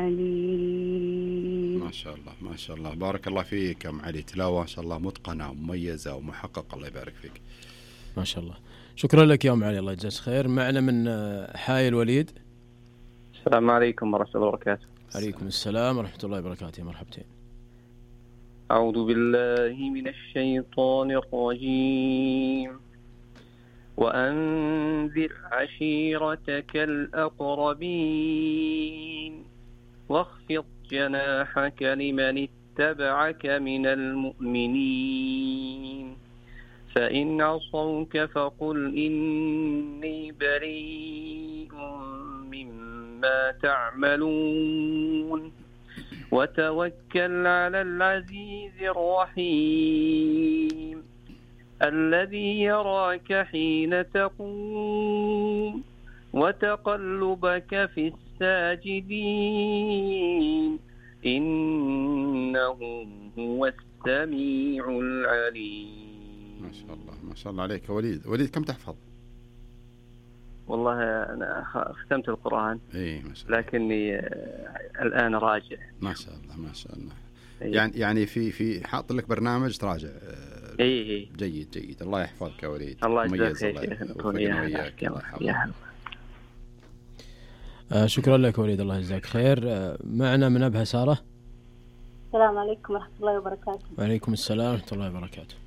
عليم. ما شاء الله ما شاء الله، بارك الله فيك يا أم علي، تلاوة ما شاء الله متقنة ومميزة ومحققة، الله يبارك فيك. ما شاء الله. شكرا لك يا أم علي، الله يجزاك خير. معنا من حاي الوليد. السلام عليكم ورحمة الله وبركاته. عليكم السلام ورحمة الله وبركاته، مرحبتين. أعوذ بالله من الشيطان الرجيم. وأنذر عشيرتك الأقربين واخفض جناحك لمن اتبعك من المؤمنين فإن عصوك فقل إني بريء مما تعملون وتوكل على العزيز الرحيم الذي يراك حين تقوم وتقلبك في الساجدين إنه هو السميع العليم. ما شاء الله ما شاء الله عليك يا وليد. وليد كم تحفظ؟ والله أنا ختمت القرآن ما شاء الله. لكني الآن راجع. ما شاء الله ما شاء الله. أيه. يعني في حاط لك برنامج تراجع. ايه جيد جيد، الله يحفظك يا وليد. الله يجزاك خير. شكرا لك وليد، الله يجزاك خير. معنا من أبها سارة. السلام عليكم ورحمة الله وبركاته. وعليكم السلام ورحمة الله وبركاته.